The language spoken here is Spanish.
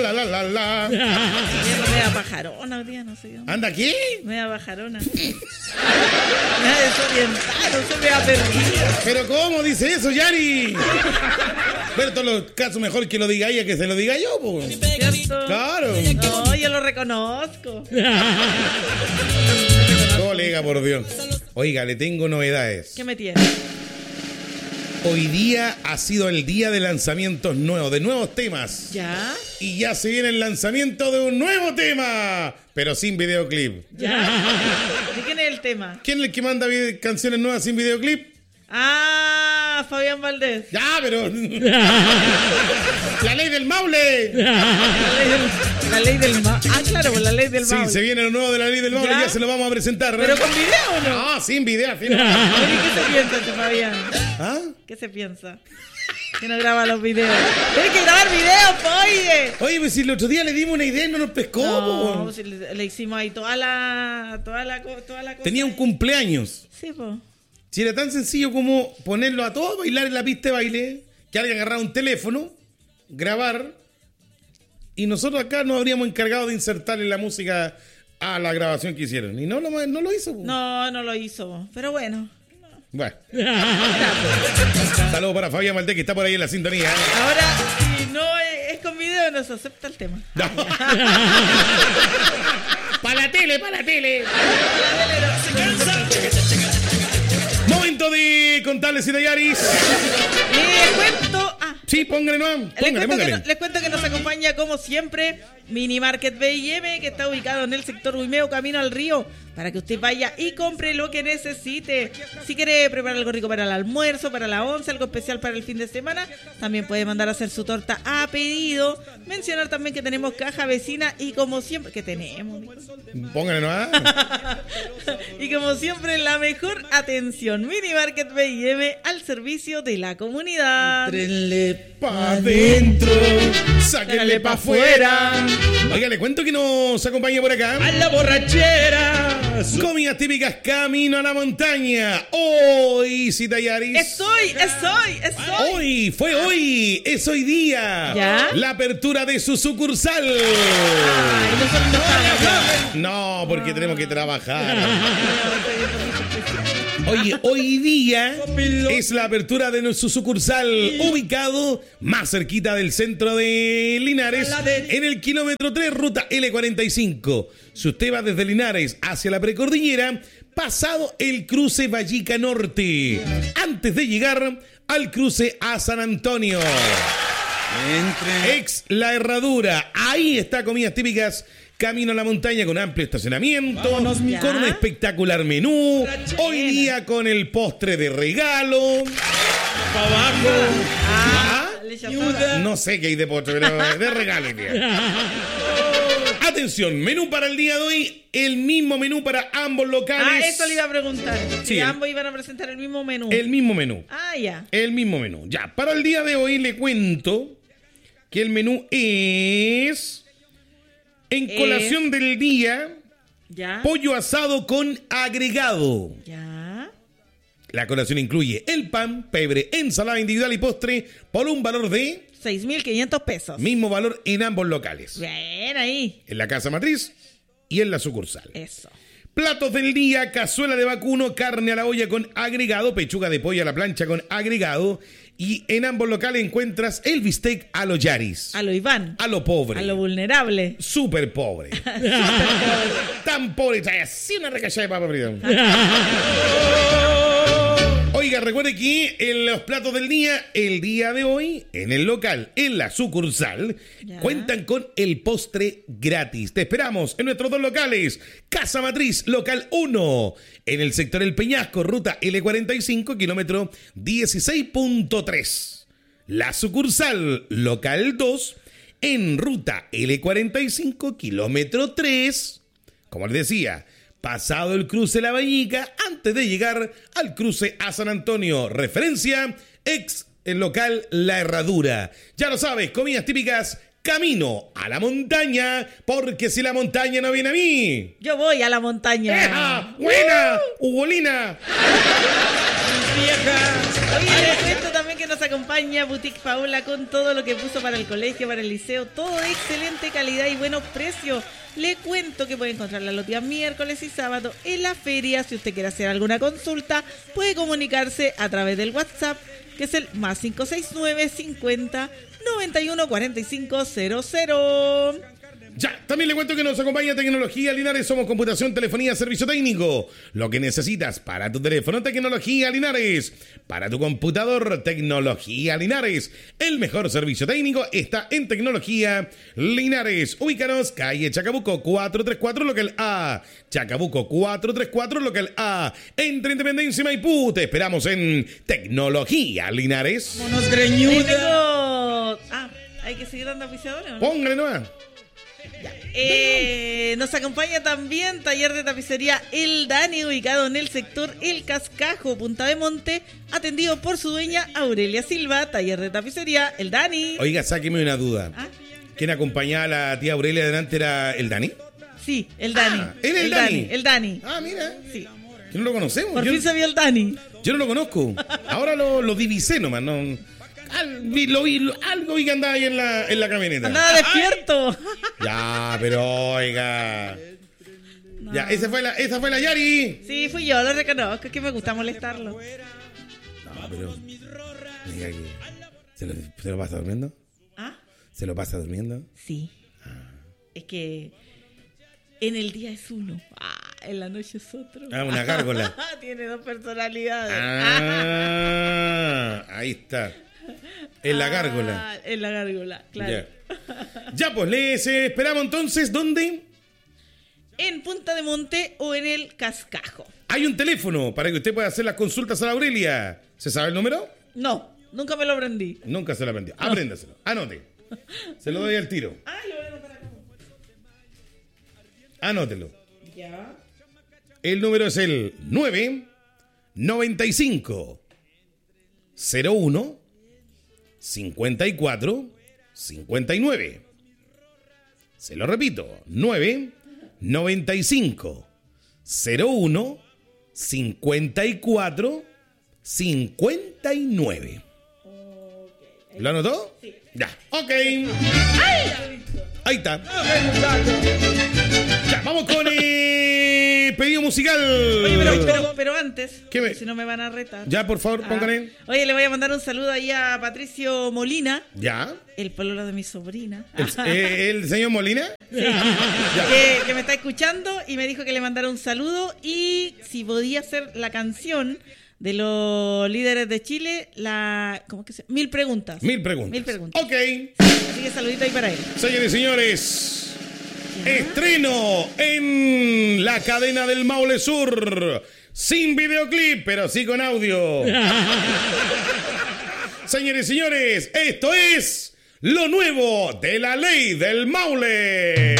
la, la, la, la. Media pajarona hoy día, no sé yo. ¿Anda aquí? Media pajarona. Me ha desorientado, se me ha perdido. ¿Pero cómo dice eso, Yari? Pero en todos los casos mejor que lo diga ella que se lo diga yo, po. ¿Cierto? Claro. No, yo lo reconozco. Colega, por Dios. Oiga, le tengo novedades. ¿Qué me tiene? Hoy día ha sido el día de lanzamientos nuevos, de nuevos temas. ¿Ya? Y ya se viene el lanzamiento de un nuevo tema, pero sin videoclip. ¿Ya? ¿De quién es el tema? ¿Quién es el que manda canciones nuevas sin videoclip? Ah, Fabián Valdés. Ya, pero... ¡La ley del Maule! La ley del Maule. Ah, claro, pues la ley del Maule. Sí, se viene lo nuevo de la ley del Maule, ¿Ya? ya se lo vamos a presentar. ¿Pero con video o no? No, sin video, al final. ¿Pero qué se piensa este Fabián? ¿Ah? ¿Qué se piensa? Que no graba los videos. ¡Tienes que grabar videos, po, oye! Oye, pues si el otro día le dimos una idea y no nos pescó. No, Po. si le hicimos ahí toda la cosa. Tenía un cumpleaños. Sí, pues. Si era tan sencillo como ponerlo a todos a bailar en la pista de baile, que alguien agarrara un teléfono, grabar, y nosotros acá nos habríamos encargado de insertarle la música a la grabación que hicieron. Y no lo hizo. Po. No lo hizo. Pero bueno. Bueno. Saludos para Fabián Valdés, que está por ahí en la sintonía. Ahora, si no es con video, no se acepta el tema. No. ¡Para la tele, para la tele! Momento de contarles y de Yaris. Les cuento... Sí, póngale, no. Póngale. Les cuento que nos acompaña, como siempre, Mini Market B&M, que está ubicado en el sector Huimeo, camino al río, para que usted vaya y compre lo que necesite. Si quiere preparar algo rico para el almuerzo, para la once, algo especial para el fin de semana, también puede mandar a hacer su torta a pedido. Mencionar también que tenemos caja vecina y como siempre... ¿Qué tenemos? Póngale, no. Y como siempre, la mejor atención. Mini Market B&M al servicio de la comunidad. Entrenle pa' adentro, sáquenle pa' afuera. Oiga, le cuento que nos acompaña por acá. A la borrachera. Comidas típicas camino a la montaña. Hoy, Cita Yaris. Es hoy. Hoy, es hoy día. ¿Ya? La apertura de su sucursal. Ay, nosotros no estamos. No, porque tenemos que trabajar. Oye, hoy día es la apertura de su sucursal, ubicado más cerquita del centro de Linares, en el kilómetro 3, ruta L45. Si usted va desde Linares hacia la precordillera, pasado el cruce Vallica Norte, antes de llegar al cruce a San Antonio. Ex La Herradura, ahí está Comidas Típicas camino a la montaña, con amplio estacionamiento, con un espectacular menú, hoy día con el postre de regalo. Para abajo. No sé qué hay de postre, pero de regalo. Atención, menú para el día de hoy, el mismo menú para ambos locales. Eso le iba a preguntar. Sí, si ambos iban a presentar el mismo menú. El mismo menú. Ya. El mismo menú. Ya, para el día de hoy le cuento que el menú es... En colación del día, ¿ya? Pollo asado con agregado. ¿Ya? La colación incluye el pan, pebre, ensalada individual y postre por un valor de 6.500 pesos. Mismo valor en ambos locales. Bien, ahí. En la casa matriz y en la sucursal. Eso. Platos del día: cazuela de vacuno, carne a la olla con agregado, pechuga de pollo a la plancha con agregado. Y en ambos locales encuentras el bistec a lo Yaris. A lo Iván. A lo pobre. A lo vulnerable. Súper pobre. Tan pobre. Así una recachada de papa frita. Oiga, recuerde que en los platos del día, el día de hoy, en el local, en la sucursal, cuentan con el postre gratis. Te esperamos en nuestros dos locales. Casa Matriz, local 1, en el sector El Peñasco, ruta L45, kilómetro 16.3. La sucursal, local 2, en ruta L45, kilómetro 3. Como les decía, pasado el cruce La Vallica, antes de llegar al cruce a San Antonio. Referencia, ex el local La Herradura. Ya lo sabes, comidas típicas, camino a la montaña, porque si la montaña no viene a mí, yo voy a la montaña. ¡Eja! ¡Buena! ¡Ugolina! viejas. Oye, les cuento también que nos acompaña Boutique Paola con todo lo que puso para el colegio, para el liceo, todo de excelente calidad y buenos precios. Le cuento que puede encontrarla los días miércoles y sábado en la feria. Si usted quiere hacer alguna consulta, puede comunicarse a través del WhatsApp, que es el más 569 50 91 45 00. Ya, también le cuento que nos acompaña Tecnología Linares. Somos computación, telefonía, servicio técnico. Lo que necesitas para tu teléfono, Tecnología Linares. Para tu computador, Tecnología Linares. El mejor servicio técnico está en Tecnología Linares. Ubícanos, calle Chacabuco 434, local A. Chacabuco 434, local A. Entre Independencia y Maipú. Te esperamos en Tecnología Linares. Monos greñudas. Hay que seguir dando auspiciadores, ¿o no? Póngale nomás. Nos acompaña también Taller de Tapicería El Dani, ubicado en el sector El Cascajo, Punta de Monte, atendido por su dueña Aurelia Silva. Taller de Tapicería El Dani. Oiga, sáqueme una duda. ¿Ah? ¿Quién acompañaba a la tía Aurelia delante era el Dani? Sí, El Dani. ¿era el Dani? El Dani. Ah, mira. Sí. Que no lo conocemos. Por fin se vio el Dani. Yo no lo conozco. Ahora lo divisé nomás. No, algo vi que andaba ahí en la camioneta. Andaba despierto. Ya, pero oiga. No. Ya, esa fue la Yari. Sí, fui yo, lo reconozco, es que me gusta molestarlo. No, pero. Diga que ¿se lo pasa durmiendo? ¿Ah? ¿Se lo pasa durmiendo? Sí. Es que en el día es uno. En la noche es otro. Una gárgola. Tiene dos personalidades. Ahí está. En la gárgola. En la gárgola, claro. Ya, pues les esperamos entonces. ¿Dónde? En Punta de Monte o en el Cascajo. Hay un teléfono para que usted pueda hacer las consultas a la Aurelia. ¿Se sabe el número? No, nunca me lo aprendí. Nunca se lo aprendió. Apréndaselo. Anote. Se lo doy al tiro. Lo voy a anotar acá. Anótelo. Ya. El número es el 995 01 54 59. Se lo repito. 995 01 54 59. ¿Lo anotó? Sí. Ya. Ok. Ahí está. Ya, vamos con el pedido musical. Oye, pero antes, ¿Qué me- si no me van a retar. Ya, por favor, pónganle. Oye, le voy a mandar un saludo ahí a Patricio Molina, Ya. el pololo de mi sobrina. ¿El señor Molina? que me está escuchando y me dijo que le mandara un saludo y si podía hacer la canción de los líderes de Chile, ¿cómo que se? 1000 preguntas. 1000 preguntas. 1000 preguntas. Ok. Así que saludito ahí para él. Señores y señores, estreno en la cadena del Maule Sur. Sin videoclip, pero sí con audio. Señores y señores, esto es lo nuevo de la ley del Maule.